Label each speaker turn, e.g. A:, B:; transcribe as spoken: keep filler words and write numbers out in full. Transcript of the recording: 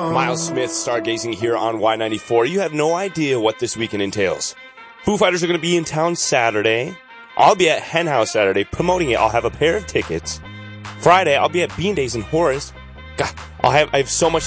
A: Miles Smith stargazing here on Y ninety-four. You have no idea what this weekend entails. Foo Fighters are going to be in town Saturday. I'll be at Hen House Saturday promoting it. I'll have a pair of tickets. Friday, I'll be at Bean Days in Horace. God, I'll have, I have so much